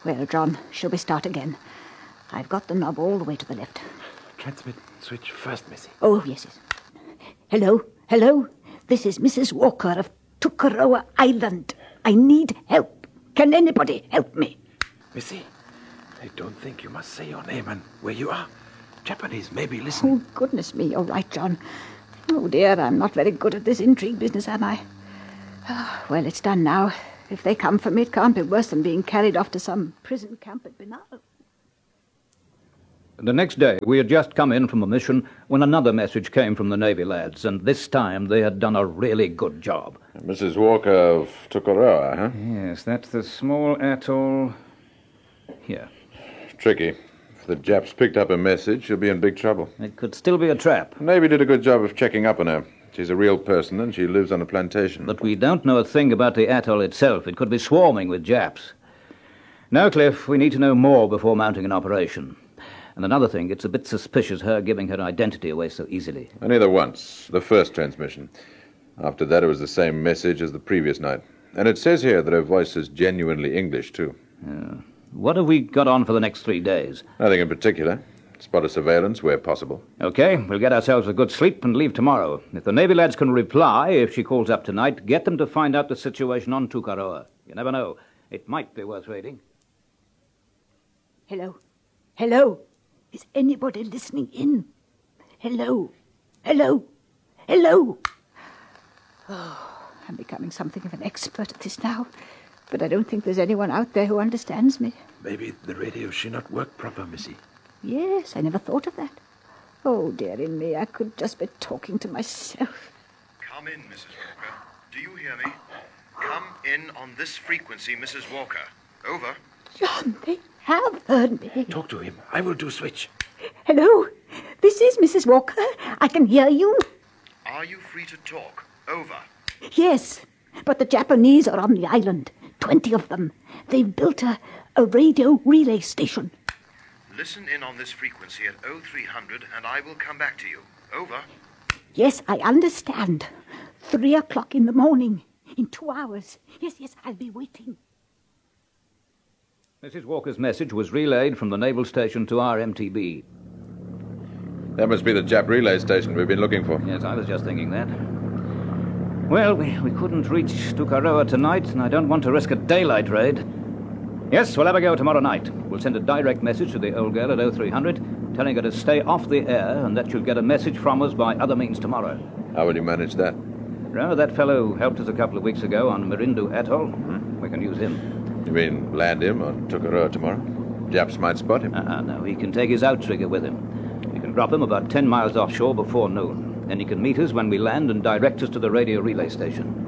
Well, John, shall we start again? I've got the knob all the way to the left. Transmit switch first, Missy. Oh, yes. Hello. This is Mrs. Walker of Tukaroa Island. I need help. Can anybody help me? Missy, I don't think you must say your name and where you are. Japanese may be listening. Oh, goodness me, you're right, John. Oh, dear, I'm not very good at this intrigue business, am I? Oh, well, it's done now. If they come for me, it can't be worse than being carried off to some prison camp at Binal. The next day, we had just come in from a mission when another message came from the Navy lads, and this time they had done a really good job. Mrs. Walker of Tukaroa, huh? Yes, that's the small atoll here. Tricky. If the Japs picked up a message, she'll be in big trouble. It could still be a trap. The Navy did a good job of checking up on her. She's a real person, and she lives on a plantation. But we don't know a thing about the atoll itself. It could be swarming with Japs. Now, Cliff, we need to know more before mounting an operation. And another thing, it's a bit suspicious her giving her identity away so easily. Only the once, the first transmission. After that, it was the same message as the previous night. And it says here that her voice is genuinely English, too. What have we got on for the next 3 days? Nothing in particular. Spot a surveillance where possible. Okay, we'll get ourselves a good sleep and leave tomorrow. If the Navy lads can reply, if she calls up tonight, get them to find out the situation on Tukaroa. You never know. It might be worth raiding. Hello. Is anybody listening in? Hello. Oh, I'm becoming something of an expert at this now. But I don't think there's anyone out there who understands me. Maybe the radio should not work proper, Missy. Yes, I never thought of that. Oh, dearie me, I could just be talking to myself. Come in, Mrs. Walker. Do you hear me? Come in on this frequency, Mrs. Walker. Over. John, they have heard me. Talk to him. I will do switch. Hello, this is Mrs. Walker. I can hear you. Are you free to talk? Over. Yes, but the Japanese are on the island. 20 of them. They've built a radio relay station. Listen in on this frequency at 0300 and I will come back to you. Over. Yes, I understand. 3 o'clock in the morning. In 2 hours. Yes, I'll be waiting. Mrs. Walker's message was relayed from the naval station to our MTB. That must be the Jap relay station we've been looking for. Yes, I was just thinking that. Well, we couldn't reach Tukaroa tonight, and I don't want to risk a daylight raid. Yes, we'll have a go tomorrow night. We'll send a direct message to the old girl at 0300, telling her to stay off the air and that she'll get a message from us by other means tomorrow. How will you manage that? Remember that fellow who helped us a couple of weeks ago on Mirindu Atoll? We can use him. You mean land him on Tukaroa tomorrow? Japs might spot him. No, he can take his outrigger with him. We can drop him about 10 miles offshore before noon. Then he can meet us when we land and direct us to the radio relay station.